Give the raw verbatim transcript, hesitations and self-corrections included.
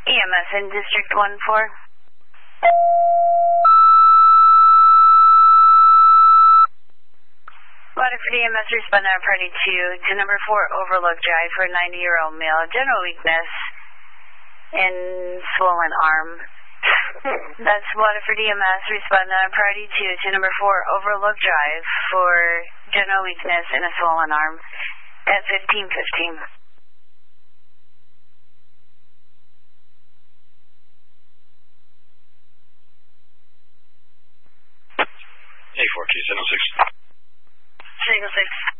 E M S in District one four. Waterford E M S respond to party two to number four Overlook Drive for a ninety-year-old male. General weakness in swollen arm. That's Waterford E M S respond to party two to number four Overlook Drive for general weakness in a swollen arm at fifteen fifteen. A four Q seven oh six. Signal six.